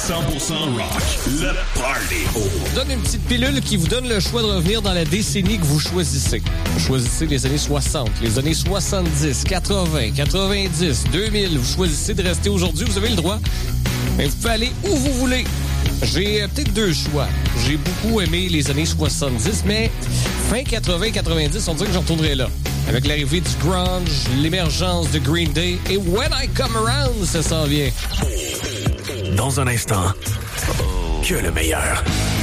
rock, le party. Donne une petite pilule qui vous donne le choix de revenir dans la décennie que vous choisissez. Vous choisissez les années 60, les années 70, 80, 90, 2000. Vous choisissez de rester aujourd'hui, vous avez le droit. Mais vous pouvez aller où vous voulez. J'ai peut-être deux choix. J'ai beaucoup aimé les années 70, mais fin 80-90, on dirait que j'en retournerai là. Avec l'arrivée du grunge, l'émergence de Green Day et When I Come Around, ça s'en vient. Dans un instant, que le meilleur.